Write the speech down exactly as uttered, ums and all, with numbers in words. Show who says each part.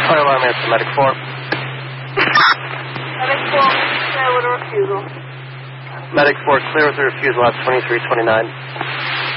Speaker 1: Fire alarm answer, Medic four.
Speaker 2: Medic four, clear with a refusal.
Speaker 1: Medic four, clear with a refusal at twenty-three twenty-nine.